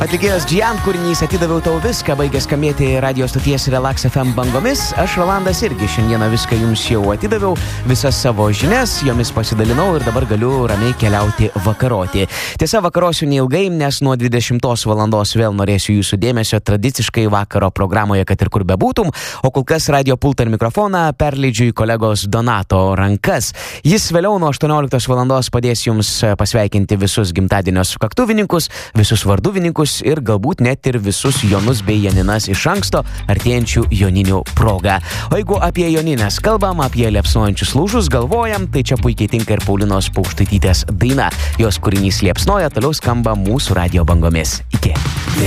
Atlikėjos Džian kūrinys Atidaviau tau viską baigė skambėti radio stoties Relax FM bangomis. Aš Rolandas irgi šiandieną viską jums jau atidaviau, visas savo žinias, jomis pasidalinau ir dabar galiu ramiai keliauti vakaroti. Tiesa, vakarosiu neilgai, nes nuo 20 valandos vėl norėsiu jūsų dėmesio tradiciškai vakaro programoje, kad ir kur bebūtum, o kol kas radio pultą ir mikrofoną perleidžiu į kolegos Donato rankas. Jis vėliau nuo 18 valandos padės jums pasveikinti visus gimtadienio sukaktuvininkus, visus varduvininkus ir galbūt net ir visus Jonus bei Janinas iš anksto artėjančių joninių proga. O jeigu apie jonines kalbam, apie liepsnojančius lūžus galvojam, tai čia puikiai tinka ir Paulinos Paukštaitytės daina. Jos kūrinys Liepsnoja toliau skamba mūsų radio bangomis. Iki.